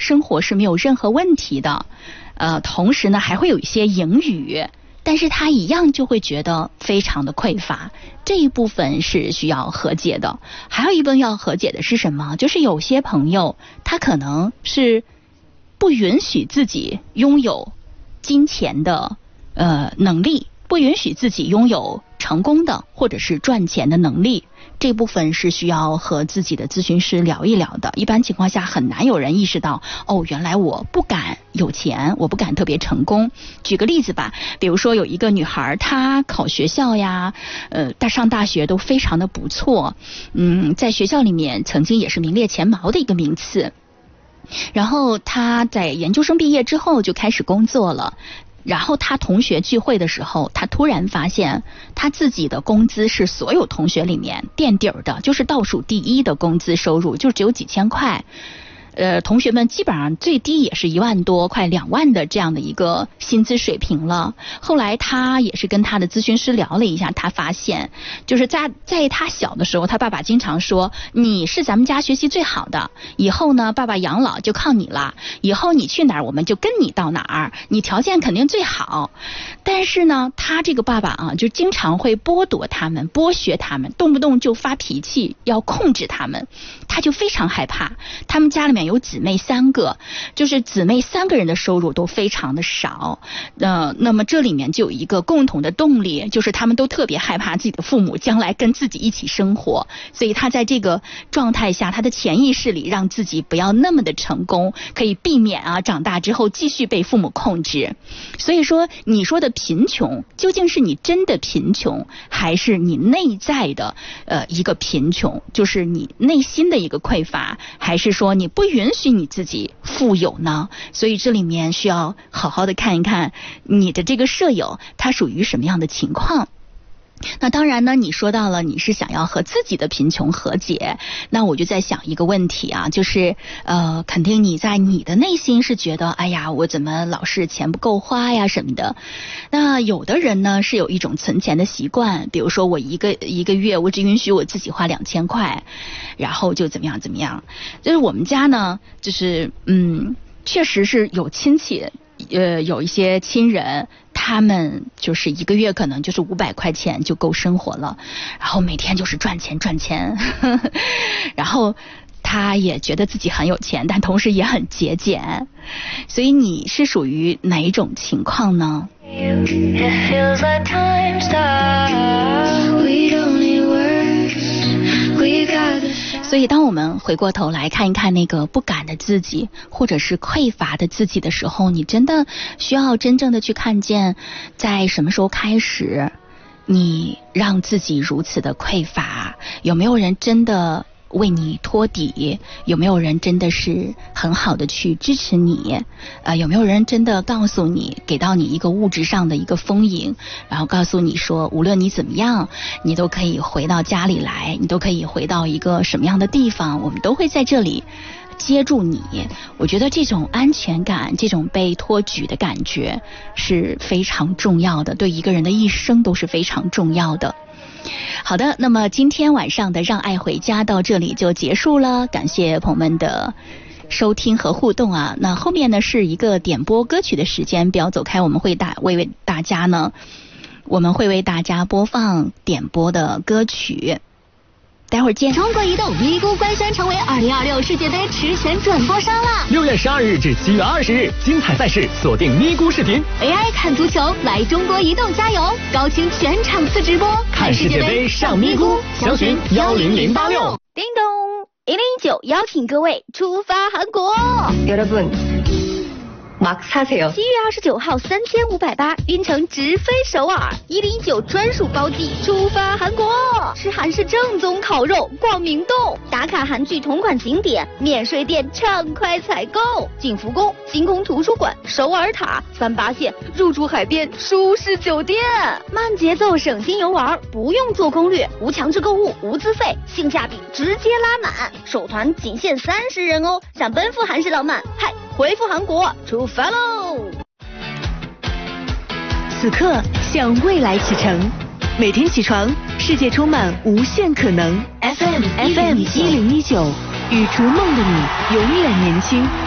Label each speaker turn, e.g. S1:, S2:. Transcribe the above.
S1: 生活是没有任何问题的，同时呢还会有一些盈余，但是他一样就会觉得非常的匮乏，这一部分是需要和解的。还有一部分要和解的是什么？就是有些朋友他可能是不允许自己拥有金钱的能力，不允许自己拥有成功的或者是赚钱的能力，这部分是需要和自己的咨询师聊一聊的。一般情况下很难有人意识到，原来我不敢有钱，我不敢特别成功。举个例子吧，比如说有一个女孩，她考学校呀，上大学都非常的不错，在学校里面曾经也是名列前茅的一个名次。然后她在研究生毕业之后就开始工作了。然后他同学聚会的时候，他突然发现他自己的工资是所有同学里面垫底儿的，就是倒数第一的工资收入，就只有几千块。同学们基本上最低也是1万多，快2万的这样的一个薪资水平了。后来他也是跟他的咨询师聊了一下，他发现就是在他小的时候，他爸爸经常说，你是咱们家学习最好的，以后呢爸爸养老就靠你了，以后你去哪儿我们就跟你到哪儿，你条件肯定最好。但是呢他这个爸爸啊，就经常会剥夺他们，剥削他们，动不动就发脾气，要控制他们。他就非常害怕，他们家里面有姊妹3个，就是姊妹3个人的收入都非常的少，那么这里面就有一个共同的动力，就是他们都特别害怕自己的父母将来跟自己一起生活，所以他在这个状态下，他的潜意识里让自己不要那么的成功，可以避免长大之后继续被父母控制。所以说你说的贫穷究竟是你真的贫穷，还是你内在的一个贫穷，就是你内心的一个匮乏，还是说你不允许你自己富有呢？所以这里面需要好好的看一看你的这个舍友他属于什么样的情况。那当然呢，你说到了你是想要和自己的贫穷和解，那我就在想一个问题啊，就是肯定你在你的内心是觉得，哎呀，我怎么老是钱不够花呀什么的。那有的人呢是有一种存钱的习惯，比如说我一个月我只允许我自己花2000块，然后就怎么样怎么样。就是我们家呢，就是确实是有亲戚。有一些亲人，他们就是一个月可能就是500块钱就够生活了，然后每天就是赚钱然后他也觉得自己很有钱，但同时也很节俭。所以你是属于哪一种情况呢？所以当我们回过头来看一看那个不敢的自己，或者是匮乏的自己的时候，你真的需要真正的去看见，在什么时候开始你让自己如此的匮乏，有没有人真的为你托底，有没有人真的是很好的去支持你，有没有人真的告诉你，给到你一个物质上的一个丰盈，然后告诉你说无论你怎么样，你都可以回到家里来，你都可以回到一个什么样的地方，我们都会在这里接住你。我觉得这种安全感，这种被托举的感觉是非常重要的，对一个人的一生都是非常重要的。好的，那么今天晚上的让爱回家到这里就结束了，感谢朋友们的收听和互动啊。那后面呢是一个点播歌曲的时间，不要走开，我们会为大家播放点播的歌曲。待会儿见。
S2: 中国移动咪咕官宣成为2026世界杯实权转播商了。
S3: 6月12日至7月20日，精彩赛事锁定咪咕视频
S2: ，AI 看足球，来中国移动加油！高清全场次直播，
S3: 看世界杯上咪咕，详询10086。
S2: 叮咚，109邀请各位出发韩国。
S4: 여러분 막 사세요.
S2: 7月29号3580晕乘直飞首尔，109专属包机出发韩国，吃韩式正宗烤肉，逛明洞，打卡韩剧同款景点，免税店畅快采购，景福宫、星空图书馆、首尔塔、38线入住海边舒适酒店，慢节奏省心游玩，不用做攻略，无强制购物，无资费，性价比直接拉满，首团仅限30人哦，想奔赴韩式浪漫，嗨，回复韩国出发喽！
S5: 此刻向未来启程，每天起床，世界充满无限可能。FM 1019，与逐梦的你永远年轻。